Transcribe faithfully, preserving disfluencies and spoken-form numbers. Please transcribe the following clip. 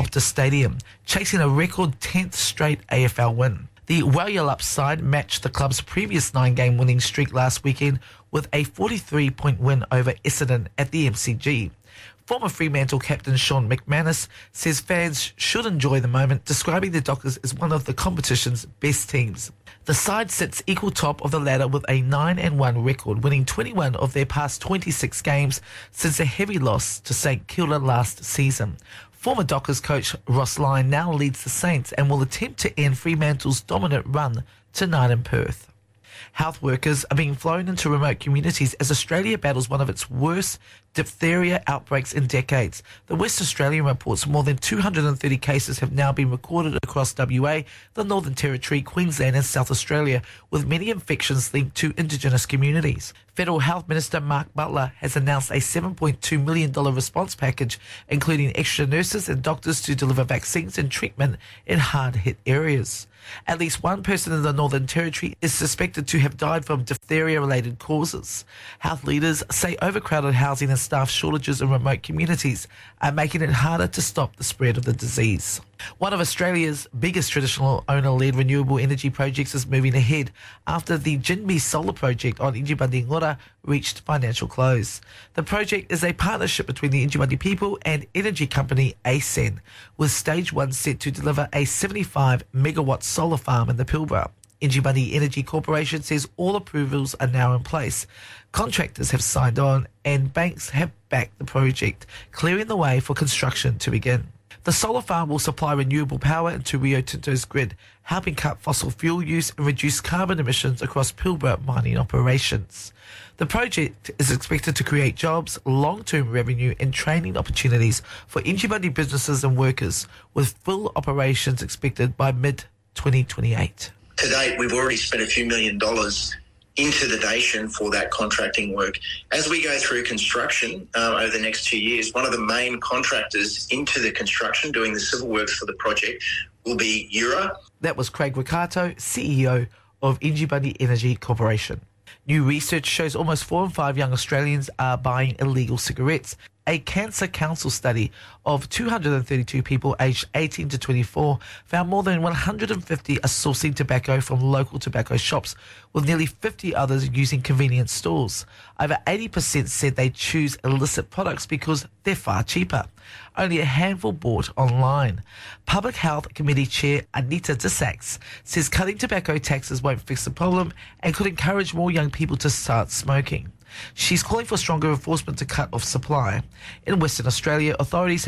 Optus Stadium, chasing a record tenth straight A F L win. The Wyalup side matched the club's previous nine-game winning streak last weekend with a forty-three point win over Essendon at the M C G. Former Fremantle captain Sean McManus says fans should enjoy the moment, describing the Dockers as one of the competition's best teams. The side sits equal top of the ladder with a nine and one record, winning twenty-one of their past twenty-six games since a heavy loss to St Kilda last season. Former Dockers coach Ross Lyon now leads the Saints and will attempt to end Fremantle's dominant run tonight in Perth. Health workers are being flown into remote communities as Australia battles one of its worst diphtheria outbreaks in decades. The West Australian reports more than two hundred thirty cases have now been recorded across W A, the Northern Territory, Queensland and South Australia, with many infections linked to Indigenous communities. Federal Health Minister Mark Butler has announced a seven point two million dollars response package, including extra nurses and doctors to deliver vaccines and treatment in hard-hit areas. At least one person in the Northern Territory is suspected to have died from diphtheria-related causes. Health leaders say overcrowded housing and staff shortages in remote communities are making it harder to stop the spread of the disease. One of Australia's biggest traditional owner-led renewable energy projects is moving ahead after the Jinmi Solar Project on Injibandi Ngora reached financial close. The project is a partnership between the Injibandi people and energy company A S E N, with stage one set to deliver a seventy-five megawatt solar farm in the Pilbara. Injibandi Energy Corporation says all approvals are now in place. Contractors have signed on and banks have backed the project, clearing the way for construction to begin. The solar farm will supply renewable power into Rio Tinto's grid, helping cut fossil fuel use and reduce carbon emissions across Pilbara mining operations. The project is expected to create jobs, long-term revenue and training opportunities for Injibandi businesses and workers, with full operations expected by mid twenty twenty-eight. To date, we've already spent a few million dollars into the nation for that contracting work. As we go through construction uh, over the next two years, one of the main contractors into the construction doing the civil works for the project will be Ura. That was Craig Ricardo, C E O of Injibandi Energy Corporation. New research shows almost four in five young Australians are buying illegal cigarettes. A Cancer Council study of two hundred thirty-two people aged eighteen to twenty-four found more than one hundred fifty are sourcing tobacco from local tobacco shops, with nearly fifty others using convenience stores. Over eighty percent said they choose illicit products because they're far cheaper. Only a handful bought online. Public Health Committee Chair Anita Dissacks says cutting tobacco taxes won't fix the problem and could encourage more young people to start smoking. She's calling for stronger enforcement to cut off supply. In Western Australia, authorities